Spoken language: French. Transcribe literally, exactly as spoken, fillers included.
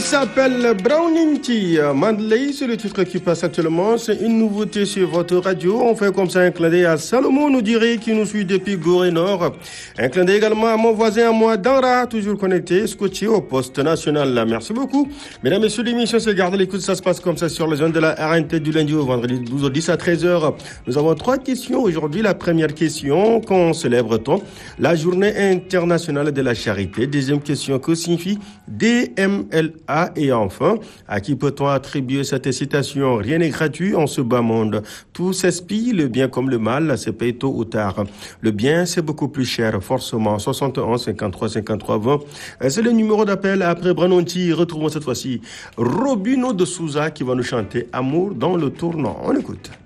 s'appelle Browninti. Mandley, c'est le titre qui passe actuellement. C'est une nouveauté sur votre radio. On fait comme ça un clin d'œil à Salomon, nous dirait, qui nous suit depuis Gorée Nord. Un clin d'œil également à mon voisin, à moi, Danra, toujours connecté, scotché au poste national. Merci beaucoup. Mesdames et messieurs, l'émission se garde l'écoute. Ça se passe comme ça sur les zones de la R N T du lundi au vendredi, douze heures dix à treize heures. Nous avons trois questions aujourd'hui. La première question, quand célèbre-t-on la journée internationale de la charité? Deuxième question, que signifie D M L A? Et enfin, à qui peut-on attribuer cette citation? Rien n'est gratuit en ce bas monde. Tout s'espille, le bien comme le mal, c'est payé tôt ou tard. Le bien, c'est beaucoup plus cher, forcément. soixante et onze, cinquante-trois, cinquante-trois, vingt. C'est le numéro d'appel. Après Branonti, retrouvons cette fois-ci Robino de Souza qui va nous chanter Amour dans le tournant. On écoute.